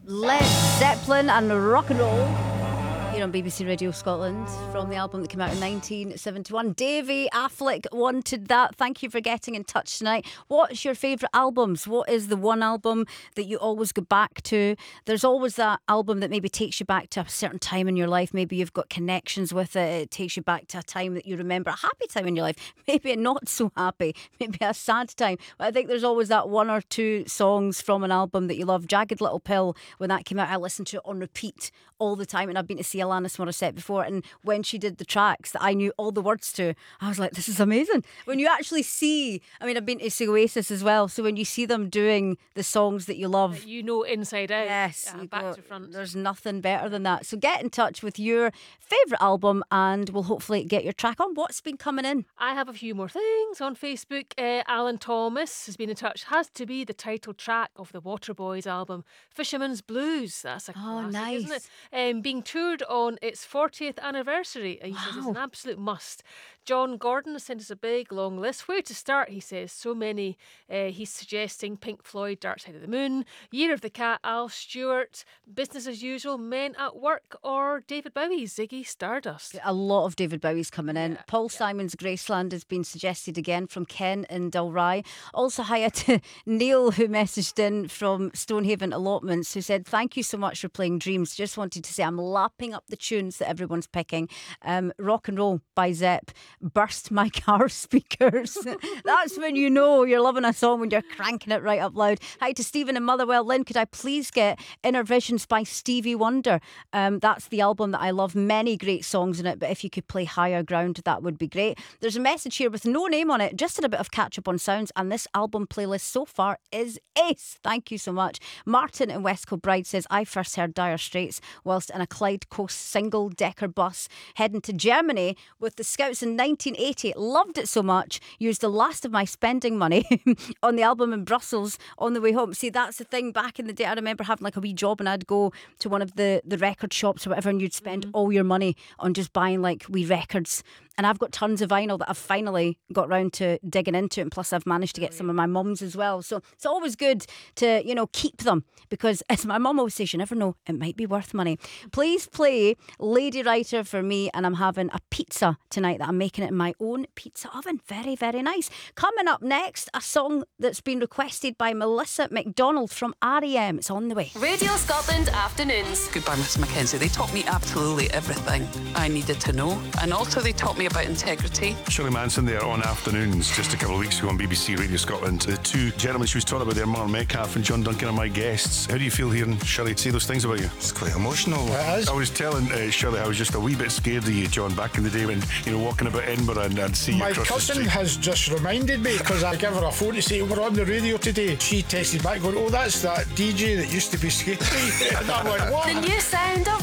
Led Zeppelin and rock and roll here on BBC Radio Scotland from the album that came out in 1971. Davey Affleck wanted that. Thank you for getting in touch tonight. What's your favourite albums? What is the one album that you always go back to? There's always that album that maybe takes you back to a certain time in your life. Maybe you've got connections with it. It takes you back to a time that you remember, a happy time in your life, maybe a not so happy, maybe a sad time. But I think there's always that one or two songs from an album that you love. Jagged Little Pill, when that came out, I listened to it on repeat all the time, and I've been to see Alanis Morissette before, and when she did the tracks that I knew all the words to, I was like, this is amazing. When you actually see, I mean, I've been to see Oasis as well, so when you see them doing the songs that you love, you know inside out, yes, back to front, there's nothing better than that. So get in touch with your favourite album and we'll hopefully get your track on. What's been coming in? I have a few more things on Facebook. Alan Thomas has been in touch. Has to be the title track of the Waterboys album, Fisherman's Blues. That's a classic, nice. isn't it? Being toured on its 40th anniversary. He says it's an absolute must. John Gordon has sent us a big long list. Where to start, he says. So many. He's suggesting Pink Floyd, Dark Side of the Moon, Year of the Cat, Al Stewart, Business as Usual, Men at Work, or David Bowie's Ziggy Stardust. A lot of David Bowie's coming in. Paul Simon's Graceland has been suggested again from Ken in Dalry. Also hiya to Neil, who messaged in from Stonehaven Allotments, who said, thank you so much for playing Dreams. Just wanted to say I'm lapping up the tunes that everyone's picking. Rock and Roll by Zepp, Burst My Car Speakers. That's when you know you're loving a song, when you're cranking it right up loud. Hi to Stephen in Motherwell. Lynn, could I please get Inner Visions by Stevie Wonder? That's the album that I love. Many great songs in it, but if you could play Higher Ground, that would be great. There's a message here with no name on it, just a bit of catch up on sounds, and this album playlist so far is ace. Thank you so much. Martin in West Kilbride says, I first heard Dire Straits whilst in a Clyde Coast single decker bus heading to Germany with the Scouts in 1980. Loved it so much, used the last of my spending money on the album in Brussels on the way home. See, that's the thing. Back in the day, I remember having like a wee job and I'd go to one of the record shops or whatever, and you'd spend all your money on just buying like wee records. And I've got tons of vinyl that I've finally got round to digging into, and plus I've managed to get some of my mum's as well. So it's always good to, keep them, because as my mum always says, you never know, it might be worth money. Please play Lady Writer for me, and I'm having a pizza tonight that I'm making it in my own pizza oven. Very, very nice. Coming up next, a song that's been requested by Melissa McDonald from R.E.M. It's on the way. Radio Scotland Afternoons. Goodbye, Miss Mackenzie. They taught me absolutely everything I needed to know, and also they taught me about integrity. Shirley Manson there on Afternoons just a couple of weeks ago on BBC Radio Scotland. The two gentlemen she was talking about there, Mark Metcalf and John Duncan, are my guests. How do you feel hearing Shirley say those things about you? It's quite emotional. It is. I was telling Shirley I was just a wee bit scared of you, John, back in the day when walking about Edinburgh and I'd see you My across the cousin street. has just reminded me, because I gave her a phone to say we're on the radio today. She texted back going, oh, that's that DJ that used to be skating. And I went, what? The new sound of